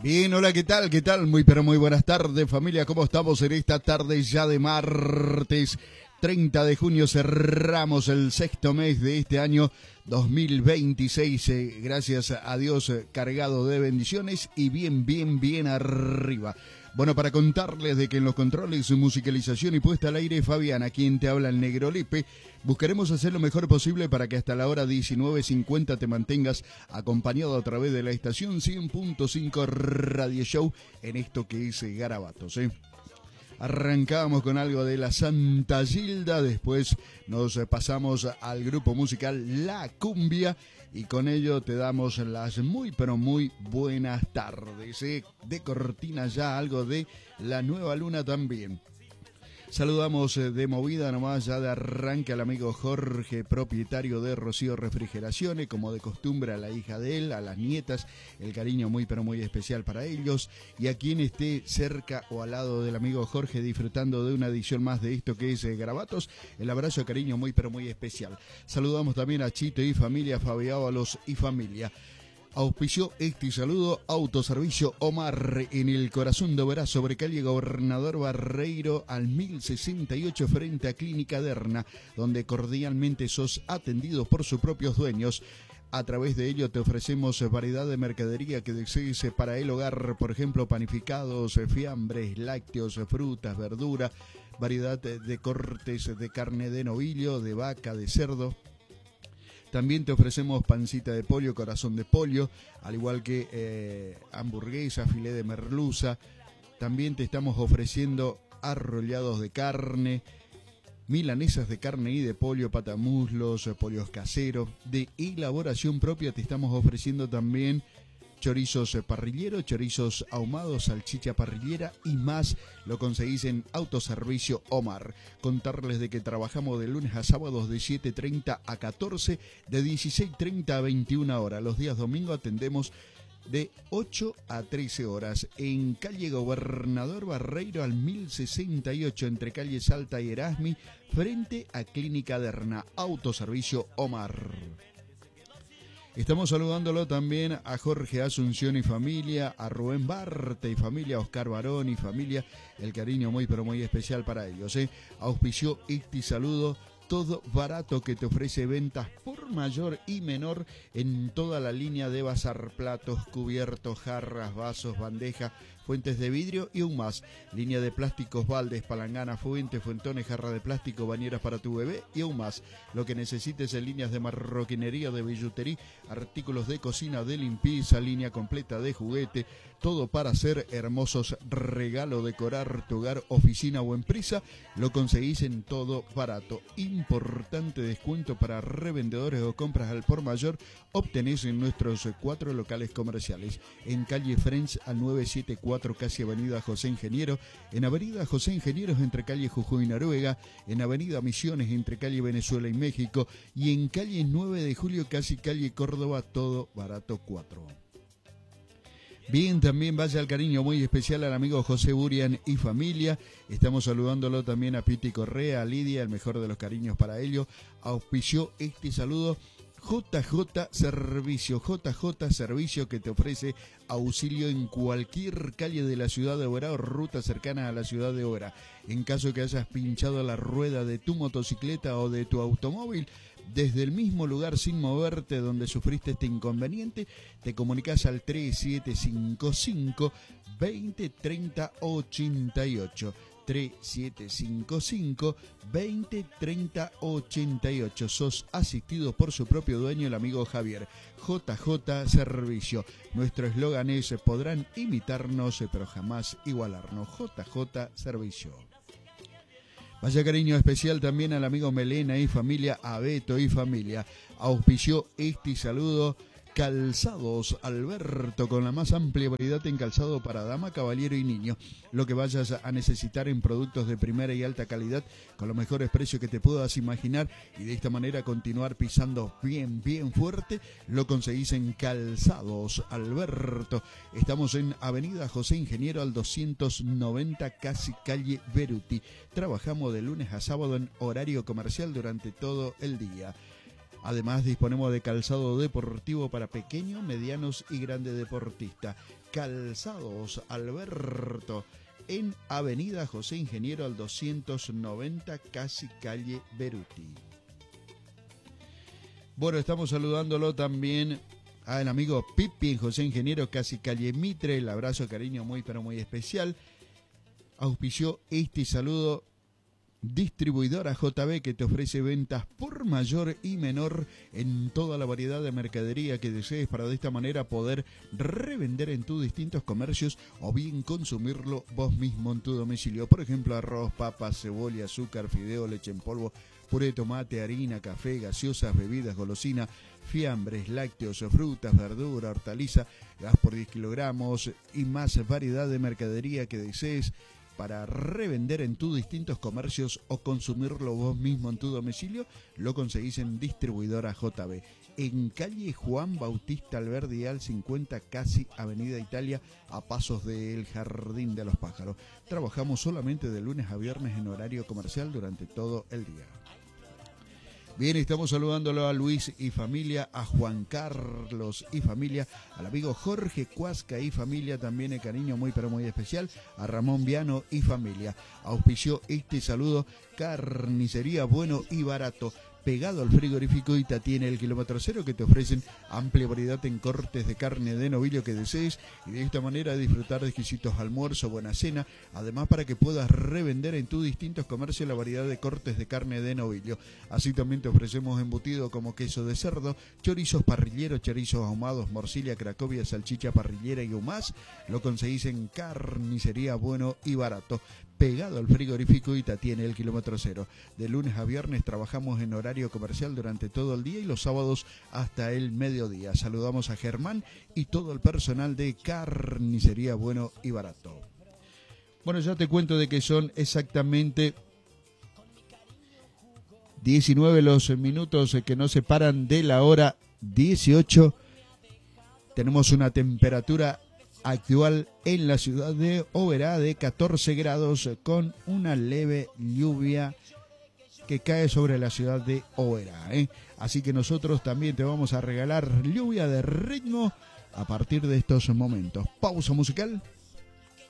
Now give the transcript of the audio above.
Bien, hola, ¿qué tal? ¿Qué tal? Muy, pero muy buenas tardes, familia. ¿Cómo estamos en esta tarde ya de martes 30 de junio? Cerramos el sexto mes de este año 2026. Gracias a Dios, cargado de bendiciones y bien arriba. Bueno, para contarles de que en los controles, musicalización y puesta al aire, Fabián, a quien te habla el Negro Lipe, buscaremos hacer lo mejor posible para que hasta la hora 19:50 te mantengas acompañado a través de la estación 100.5 Radio Show en esto que es Garabatos, Arrancamos con algo de la Santa Gilda, después nos pasamos al grupo musical La Cumbia y con ello te damos las muy pero muy buenas tardes. De cortina ya algo de La Nueva Luna también. Saludamos de movida nomás ya de arranque al amigo Jorge, propietario de Rocío Refrigeraciones, como de costumbre a la hija de él, a las nietas, el cariño muy pero muy especial para ellos, y a quien esté cerca o al lado del amigo Jorge disfrutando de una edición más de esto que es Garabatos, el abrazo, cariño muy pero muy especial. Saludamos también a Chito y familia, Fabián Ábalos y familia. Auspició este saludo Autoservicio Omar en el corazón de Oberá, sobre calle Gobernador Barreiro al 1068 frente a Clínica Derna, donde cordialmente sos atendido por sus propios dueños. A través de ello te ofrecemos variedad de mercadería que desees para el hogar, por ejemplo panificados, fiambres, lácteos, frutas, verdura, variedad de cortes de carne de novillo, de vaca, de cerdo. También te ofrecemos pancita de pollo, corazón de pollo, al igual que hamburguesa, filé de merluza. También te estamos ofreciendo arrollados de carne, milanesas de carne y de pollo, patamuslos, pollos caseros. De elaboración propia te estamos ofreciendo también chorizos parrilleros, chorizos ahumados, salchicha parrillera y más. Lo conseguís en Autoservicio Omar. Contarles de que trabajamos de lunes a sábados de 7:30 a 14, de 16:30 a 21 horas. Los días domingo atendemos de 8 a 13 horas. En calle Gobernador Barreiro al 1068, entre calle Salta y Erasmi, frente a Clínica Derna. Autoservicio Omar. Estamos saludándolo también a Jorge Asunción y familia, a Rubén Barte y familia, a Oscar Barón y familia, el cariño muy pero muy especial para ellos. Auspició este saludo Todo Barato, que te ofrece ventas por mayor y menor en toda la línea de bazar, platos, cubiertos, jarras, vasos, bandejas, fuentes de vidrio y aún más. Línea de plásticos, baldes, palanganas, fuentes, fuentones, jarra de plástico, bañeras para tu bebé y aún más. Lo que necesites en líneas de marroquinería, de billutería, artículos de cocina, de limpieza, línea completa de juguete, todo para hacer hermosos regalos, decorar tu hogar, oficina o empresa. Lo conseguís en Todo Barato. Importante descuento para revendedores o compras al por mayor. Obtenés en nuestros 4 locales comerciales. En calle French al 974, casi avenida José Ingeniero. En avenida José Ingenieros entre calle Jujuy y Noruega. En avenida Misiones entre calle Venezuela y México. Y en calle 9 de Julio, casi calle Córdoba, Todo Barato 4. Bien, también vaya el cariño muy especial al amigo José Burian y familia. Estamos saludándolo también a Piti Correa, a Lidia, el mejor de los cariños para ello. Auspició este saludo JJ Servicio, que te ofrece auxilio en cualquier calle de la ciudad de Oberá o ruta cercana a la ciudad de Oberá. En caso que hayas pinchado la rueda de tu motocicleta o de tu automóvil, desde el mismo lugar sin moverte donde sufriste este inconveniente, te comunicas al 3755 20 30 88. 3755 20 30 88. Sos asistido por su propio dueño, el amigo Javier. JJ Servicio. Nuestro eslogan es: podrán imitarnos pero jamás igualarnos. JJ Servicio. Vaya cariño especial también al amigo Melena y familia, a Beto y familia. Auspició este saludo Calzados Alberto, con la más amplia variedad en calzado para dama, caballero y niño. Lo que vayas a necesitar en productos de primera y alta calidad, con los mejores precios que te puedas imaginar, y de esta manera continuar pisando bien fuerte, lo conseguís en Calzados Alberto. Estamos en avenida José Ingeniero al 290, casi calle Beruti. Trabajamos de lunes a sábado en horario comercial durante todo el día. Además, disponemos de calzado deportivo para pequeños, medianos y grandes deportistas. Calzados Alberto, en Avenida José Ingeniero al 290, casi calle Beruti. Bueno, estamos saludándolo también al amigo Pipi en José Ingeniero, casi calle Mitre. El abrazo, cariño muy pero muy especial. Auspició este saludo Distribuidora JB, que te ofrece ventas por mayor y menor en toda la variedad de mercadería que desees, para de esta manera poder revender en tus distintos comercios o bien consumirlo vos mismo en tu domicilio. Por ejemplo, arroz, papas, cebolla, azúcar, fideo, leche en polvo, puré de tomate, harina, café, gaseosas, bebidas, golosina, fiambres, lácteos, frutas, verdura, hortaliza, gas por 10 kilogramos y más variedad de mercadería que desees para revender en tus distintos comercios o consumirlo vos mismo en tu domicilio. Lo conseguís en Distribuidora JB, en calle Juan Bautista Alberdial 50, casi Avenida Italia, a pasos del Jardín de los Pájaros. Trabajamos solamente de lunes a viernes en horario comercial durante todo el día. Bien, estamos saludándolo a Luis y familia, a Juan Carlos y familia, al amigo Jorge Cuasca y familia, también el cariño muy pero muy especial a Ramón Viano y familia. Auspició este saludo Carnicería Bueno y Barato, pegado al frigorífico Ita, tiene el kilómetro cero, que te ofrecen amplia variedad en cortes de carne de novillo que desees, y de esta manera disfrutar de exquisitos almuerzos, buena cena, además para que puedas revender en tus distintos comercios la variedad de cortes de carne de novillo. Así también te ofrecemos embutido como queso de cerdo, chorizos parrilleros, chorizos ahumados, morcilla, cracovia, salchicha parrillera y más. Lo conseguís en Carnicería Bueno y Barato, pegado al frigorífico Ita, tiene el kilómetro cero. De lunes a viernes trabajamos en horario comercial durante todo el día y los sábados hasta el mediodía. Saludamos a Germán y todo el personal de Carnicería Bueno y Barato. Bueno, ya te cuento de que son exactamente 19 los minutos que nos separan de la hora 18. Tenemos una temperatura actual en la ciudad de Oberá de 14 grados, con una leve lluvia que cae sobre la ciudad de Oberá, Así que nosotros también te vamos a regalar lluvia de ritmo a partir de estos momentos. Pausa musical.